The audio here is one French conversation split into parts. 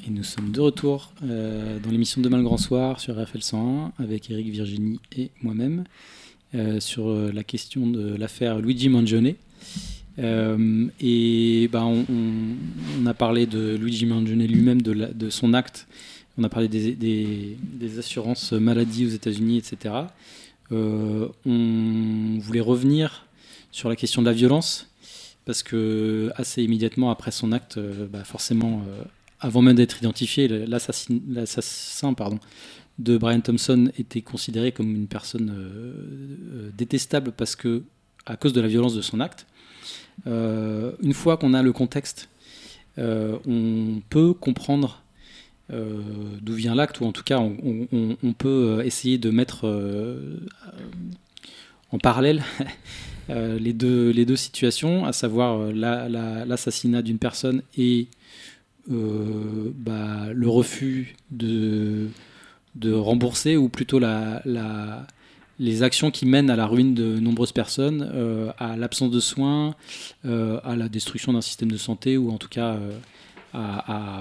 Et nous sommes de retour dans l'émission Demain le Grand Soir sur RFL 101 avec Eric, Virginie et moi-même sur la question de l'affaire Luigi Mangione. On a parlé de Luigi Mangione lui-même, de son acte. On a parlé des assurances maladie aux États-Unis, etc. On voulait revenir sur la question de la violence parce que assez immédiatement après son acte, forcément, avant même d'être identifié, l'assassin de Brian Thompson était considéré comme une personne détestable parce que à cause de la violence de son acte. Une fois qu'on a le contexte, on peut comprendre d'où vient l'acte, ou en tout cas on peut essayer de mettre en parallèle les deux situations, à savoir l'assassinat d'une personne et le refus de rembourser, ou plutôt les actions qui mènent à la ruine de nombreuses personnes, à l'absence de soins, à la destruction d'un système de santé, ou en tout cas à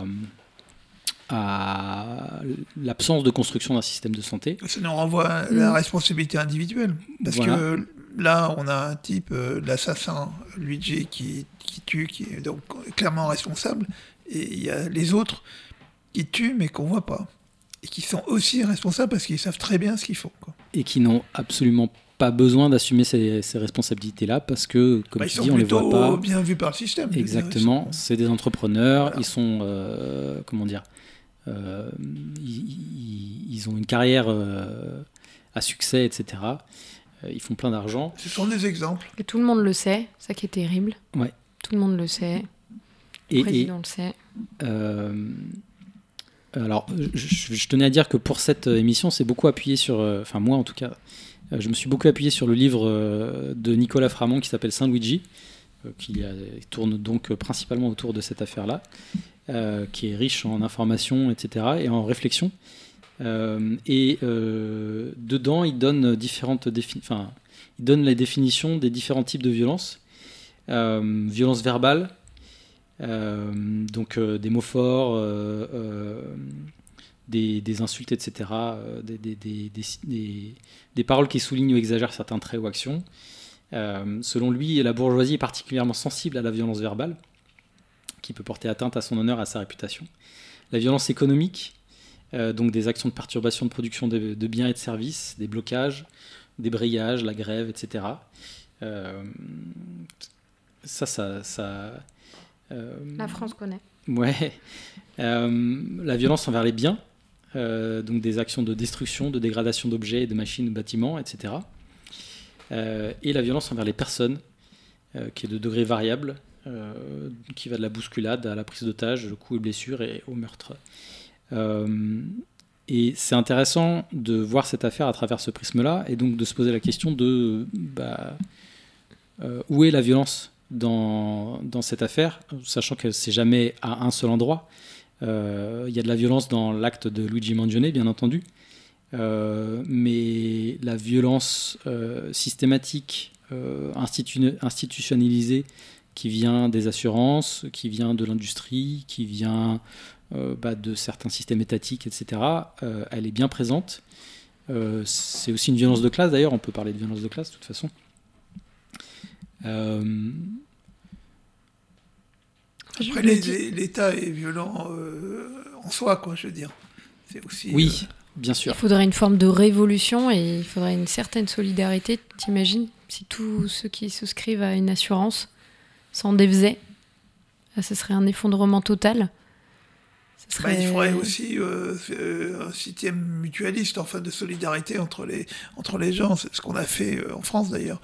l'absence de construction d'un système de santé. Ça nous renvoie à la responsabilité individuelle. Parce que là, on a un type, l'assassin Luigi, qui tue, qui est donc clairement responsable, et il y a les autres qui tuent mais qu'on ne voit pas. Et qui sont aussi responsables parce qu'ils savent très bien ce qu'il faut, quoi. Et qui n'ont absolument pas besoin d'assumer ces responsabilités-là parce que, comme tu dis, on les voit pas. Ils sont bien vus par le système. Exactement, c'est des entrepreneurs, voilà. Ils sont, ils ont une carrière à succès, etc. Ils font plein d'argent. Ce sont des exemples. Et tout le monde le sait, ça qui est terrible. Ouais. Tout le monde le sait. Le président le sait. Alors, je tenais à dire que pour cette émission, c'est beaucoup appuyé sur... moi, en tout cas, je me suis beaucoup appuyé sur le livre de Nicolas Framont qui s'appelle Saint-Luigi, qui tourne donc principalement autour de cette affaire-là, qui est riche en informations, etc., et en réflexion. Dedans, il donne il donne les définitions des différents types de violences. Violence verbale, des mots forts, des insultes, etc., des paroles qui soulignent ou exagèrent certains traits ou actions. Selon lui, la bourgeoisie est particulièrement sensible à la violence verbale, qui peut porter atteinte à son honneur, à sa réputation. La violence économique, donc des actions de perturbation de production de biens et de services, des blocages, des brillages, la grève, etc. La France connaît. Ouais. La violence envers les biens, donc des actions de destruction, de dégradation d'objets, de machines, de bâtiments, etc. Et la violence envers les personnes, qui est de degré variable, qui va de la bousculade à la prise d'otage, coups et blessures et au meurtre. Et c'est intéressant de voir cette affaire à travers ce prisme-là, et donc de se poser la question de où est la violence dans cette affaire, sachant que c'est jamais à un seul endroit. Il y a de la violence dans l'acte de Luigi Mangione, bien entendu, mais la violence systématique, institutionnalisée, qui vient des assurances, qui vient de l'industrie, qui vient de certains systèmes étatiques, etc., elle est bien présente. C'est aussi une violence de classe, d'ailleurs, on peut parler de violence de classe de toute façon. Après, l'État est violent en soi, quoi, je veux dire. C'est aussi, oui, bien sûr. Il faudrait une forme de révolution et il faudrait une certaine solidarité, t'imagines, si tous ceux qui souscrivent à une assurance s'en défaisaient. Ce serait un effondrement total. Il faudrait aussi un système mutualiste, enfin de solidarité entre les gens. C'est ce qu'on a fait en France d'ailleurs.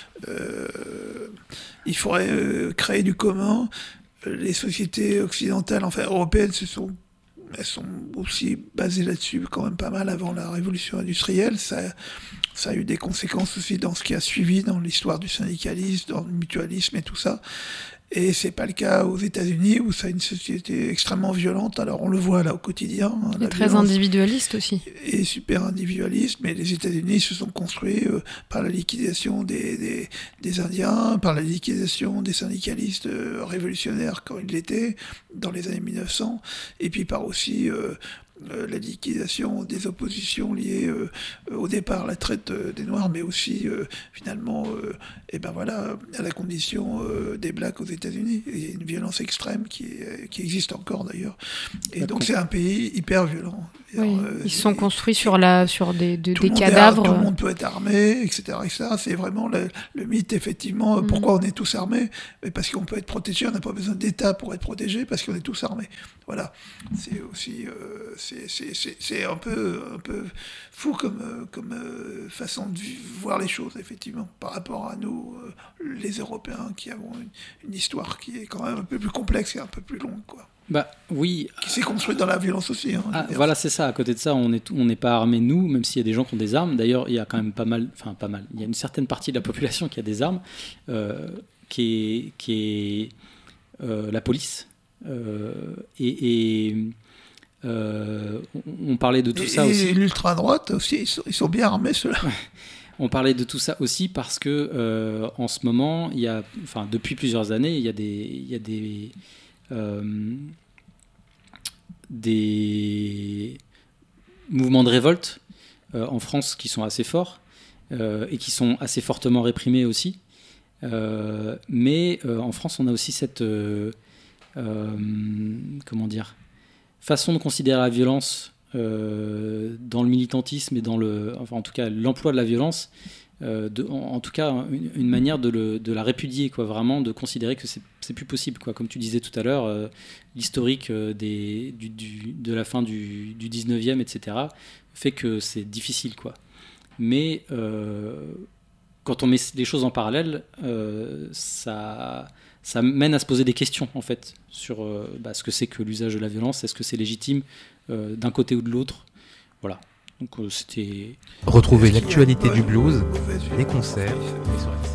Il faudrait créer du commun. Les sociétés occidentales, enfin européennes, elles sont aussi basées là-dessus quand même pas mal avant la révolution industrielle. Ça a eu des conséquences aussi dans ce qui a suivi, dans l'histoire du syndicalisme, dans le mutualisme et tout ça. Et c'est pas le cas aux États-Unis où c'est une société extrêmement violente. Alors on le voit là au quotidien. Et très individualiste aussi. Et super individualiste, mais les États-Unis se sont construits par la liquidation des Indiens, par la liquidation des syndicalistes révolutionnaires quand ils l'étaient dans les années 1900, et puis par aussi la liquidation des oppositions liées au départ à la traite des Noirs, mais aussi finalement à la condition des Blacks aux États-Unis. Il y a une violence extrême qui existe encore d'ailleurs. Et donc c'est un pays hyper violent. Oui, ils se sont construits sur des cadavres. Tout le monde peut être armé, etc. C'est vraiment le mythe, effectivement. Pourquoi on est tous armés? Parce qu'on peut être protégé, on n'a pas besoin d'État pour être protégé, parce qu'on est tous armés. Voilà. C'est aussi... c'est un peu fou comme façon de voir les choses, effectivement, par rapport à nous, les Européens, qui avons une histoire qui est quand même un peu plus complexe et un peu plus longue, quoi. Bah oui. Qui s'est construite dans la violence aussi. Voilà, c'est ça. À côté de ça, on n'est pas armés, nous, même s'il y a des gens qui ont des armes. D'ailleurs, il y a quand même pas mal. Il y a une certaine partie de la population qui a des armes, qui est la police. On parlait de tout ça aussi. Et l'ultra-droite aussi, ils sont bien armés, ceux-là. On parlait de tout ça aussi parce que en ce moment, depuis plusieurs années, il y a des mouvements de révolte en France qui sont assez forts et qui sont assez fortement réprimés aussi. Mais en France, on a aussi cette façon de considérer la violence dans le militantisme et en tout cas l'emploi de la violence, en tout cas une manière de la répudier, quoi, vraiment de considérer que c'est plus possible, quoi. Comme tu disais tout à l'heure, l'historique de la fin du 19e, etc., fait que c'est difficile, quoi. Mais quand on met les choses en parallèle, ça mène à se poser des questions, en fait, sur ce que c'est que l'usage de la violence. Est-ce que c'est légitime d'un côté ou de l'autre? Voilà. Donc c'était... Retrouvez l'actualité du blues, les concerts, les soirées.